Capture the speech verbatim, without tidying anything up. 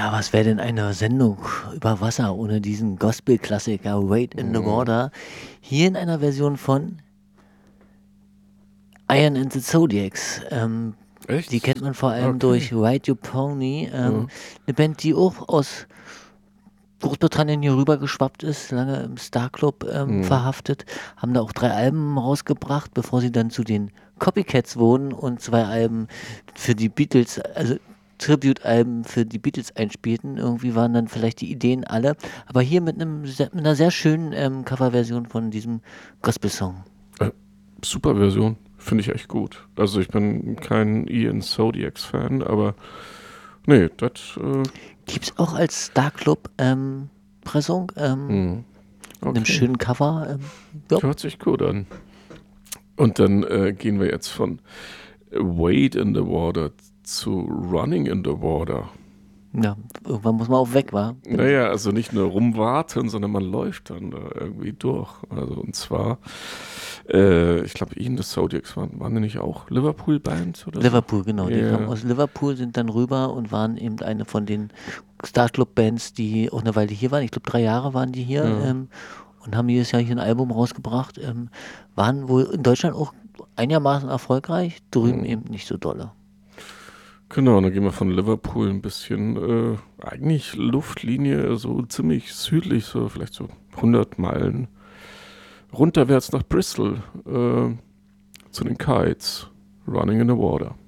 Ja, was wäre denn eine Sendung über Wasser ohne diesen Gospel-Klassiker Wade in the Water? Hier in einer Version von Iron and the Zodiacs. Ähm, Echt? die kennt man vor allem Okay. durch Ride Your Pony. Ähm, Ja. eine Band, die auch aus Großbritannien hier rüber geschwappt ist, lange im Star Club ähm, Mhm. verhaftet, haben da auch drei Alben rausgebracht, bevor sie dann zu den Copycats wurden und zwei Alben für die Beatles, also Tribute-Alben für die Beatles einspielten. Irgendwie waren dann vielleicht die Ideen alle, aber hier mit, einem, sehr- mit einer sehr schönen ähm, Coverversion von diesem Gospel-Song. Äh, super Version. Finde ich echt gut. Also ich bin kein Ian Zodiacs-Fan, aber nee, das äh, Gibt's auch als Star Club ähm, Pressung, ähm, mhm. mit einem Okay. schönen Cover. Ähm, ja. Hört sich gut an. Und dann äh, gehen wir jetzt von Wade in the Water zu Running in the Water. Ja, irgendwann muss man auch weg, wa? Naja, also nicht nur rumwarten, sondern man läuft dann da irgendwie durch. Also und zwar, äh, ich glaube, Ian the Zodiacs waren, waren die nicht auch Liverpool-Band oder so? Liverpool, genau. Die kamen Ja. aus Liverpool, sind dann rüber und waren eben eine von den Star Club Bands, die auch eine Weile hier waren. Ich glaube, drei Jahre waren die hier Ja. ähm, und haben jedes Jahr hier ein Album rausgebracht. Ähm, waren wohl in Deutschland auch einigermaßen erfolgreich, drüben Mhm. eben nicht so dolle. Genau, dann gehen wir von Liverpool ein bisschen, äh, eigentlich Luftlinie, so ziemlich südlich, so vielleicht so hundert Meilen runterwärts nach Bristol, äh, zu den Kites, Running in the Water.